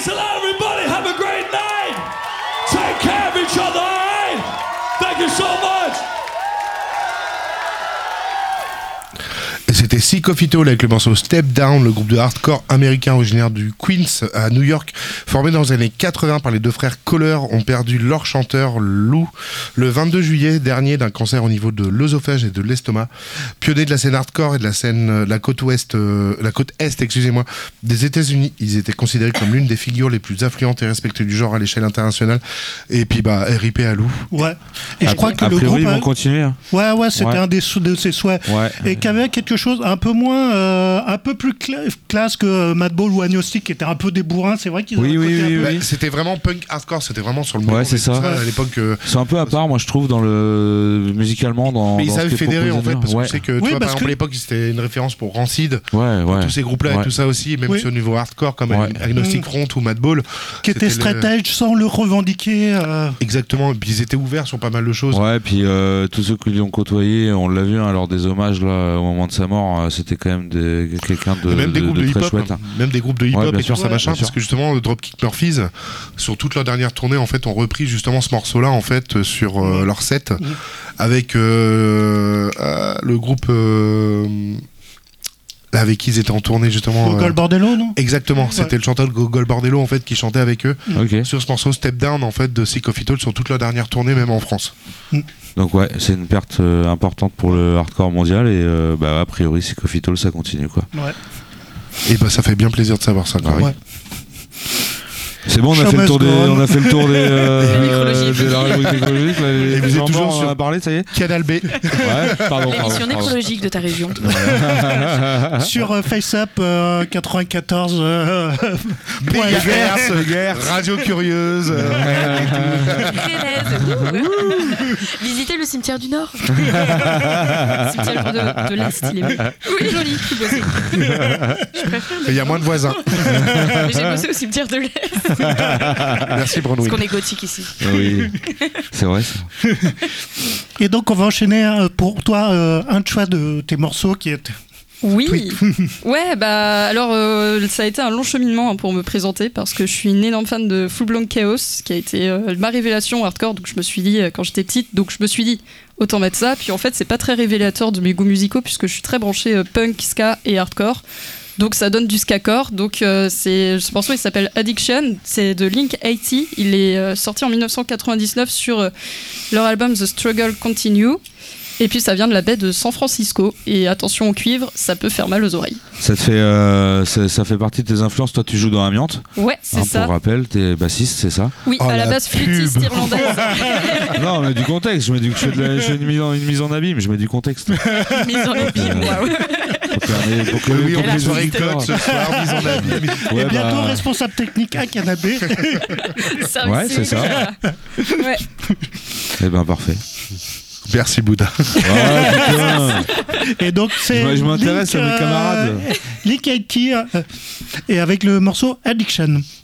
Thanks a lot, everybody. Have a great night. Take care of each other, all right? Thank you so much. C'était Sick of It All avec le morceau Step Down, le groupe de hardcore américain originaire du Queens à New York, formé dans les années 80 par les deux frères Kohler, ont perdu leur chanteur Lou le 22 juillet dernier d'un cancer au niveau de l'œsophage et de l'estomac. Pionniers de la scène hardcore et de la scène la côte est, des États-Unis, ils étaient considérés comme l'une des figures les plus influentes et respectées du genre à l'échelle internationale. Et puis RIP à Lou. Ouais. Et je crois que le groupe groupe ils vont continuer. Ouais, c'était un de ses souhaits. Ouais. Et qui avait quelque chose un peu moins, un peu plus classe que Madball ou Agnostic, qui était un peu des bourrins. C'est vrai qu'ils oui. C'était vraiment punk hardcore, c'était vraiment sur le moment. Ouais, c'est ça. À l'époque. C'est un peu à part, moi je trouve, dans le musicalement. Mais ils avaient fédéré en fait, parce que je sais que, par exemple, à l'époque, c'était une référence pour Rancid. Tous ces groupes-là et tout ça aussi, même sur le niveau hardcore, comme Agnostic Front ou Madball. Qui était straight edge sans le revendiquer. Exactement, et puis ils étaient ouverts sur pas mal de choses. Ouais, puis tous ceux qui l'ont côtoyé, on l'a vu, lors des hommages là, au moment de sa mort, c'était quand même quelqu'un de même des groupes de très hip-hop, chouette. Même des groupes de hip-hop et tout ça machin, parce sûr. que justement Dropkick Murphys, sur toute leur dernière tournée en fait, ont repris justement ce morceau-là en fait sur leur set avec le groupe avec qui ils étaient en tournée justement. Gogol Bordello, non? Exactement, c'était le chanteur de Gogol Bordello en fait qui chantait avec eux sur ce morceau Step Down en fait de Sick of It All sur toute leur dernière tournée même en France. Donc c'est une perte importante pour le hardcore mondial et a priori Sick of It All ça continue quoi. Ouais. Et ça fait bien plaisir de savoir ça. Ouais. C'est bon, on a fait le tour de la rubrique écologique. Et vous êtes toujours sur parler, ça y est. Canal B. Ouais, pardon. L'émission écologique de ta région. Sur FaceUp 94. Guerre, Radio Curieuse. Visitez le cimetière du Nord. Le cimetière de l'Est, il est oui, joli. Je préfère. Il y a moins de voisins. Mais j'ai bossé au cimetière de l'Est. Merci Brenouille. Parce qu'on est gothique ici. Oui, c'est vrai ça. Et donc on va enchaîner pour toi un choix de tes morceaux qui est... Oui, ouais, alors ça a été un long cheminement pour me présenter parce que je suis une énorme fan de Full Blown Chaos qui a été ma révélation hardcore, donc je me suis dit quand j'étais petite, donc je me suis dit autant mettre ça, puis en fait c'est pas très révélateur de mes goûts musicaux puisque je suis très branchée punk, ska et hardcore. Donc ça donne du ska-core, donc ce morceau il s'appelle Addiction, c'est de Link 80, il est sorti en 1999 sur leur album The Struggle Continue. Et puis ça vient de la baie de San Francisco. Et attention au cuivre, ça peut faire mal aux oreilles. Ça fait partie de tes influences. Toi, tu joues dans Amiante. Ouais, c'est ça. Pour rappel, t'es bassiste, c'est ça? Oui, à la base flûtiste irlandaise. Non, mais du contexte. Je fais une mise en abîme. Je mets du contexte. Mise en abîme, waouh. Pour que oui, on fait soirée cote ce soir, mise en abîme. Et bientôt responsable technique à Canabé. Ouais, c'est ça. Ouais. Eh ben parfait. Merci Bouddha. Et donc c'est je m'intéresse à mes camarades. Link 80 et avec le morceau Addiction.